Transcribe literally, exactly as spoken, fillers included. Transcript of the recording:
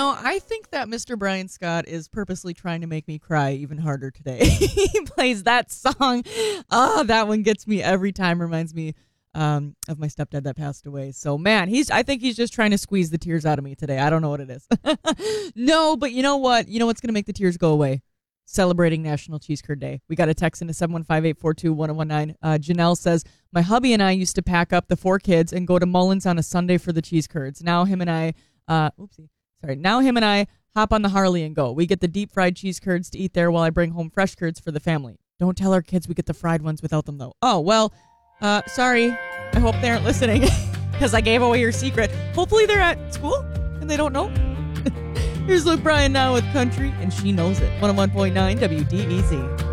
know, I think that Mister Brian Scott is purposely trying to make me cry even harder today. He plays that song. Oh, that one gets me every time. Reminds me um, of my stepdad that passed away. So, man, he's. I think he's just trying to squeeze the tears out of me today. I don't know what it is. No, but you know what? You know what's going to make the tears go away? Celebrating National Cheese Curd Day. We got a text into seven one five, eight four two, one oh one nine. Uh, Janelle says, my hubby and I used to pack up the four kids and go to Mullins on a Sunday for the cheese curds. Now him and I, uh, oopsie, sorry. Now him and I hop on the Harley and go. We get the deep fried cheese curds to eat there while I bring home fresh curds for the family. Don't tell our kids we get the fried ones without them though. Oh, well, uh, sorry. I hope they aren't listening because I gave away your secret. Hopefully they're at school and they don't know. Here's Luke Bryan now with Country, and she knows it. one oh one point nine W D E Z.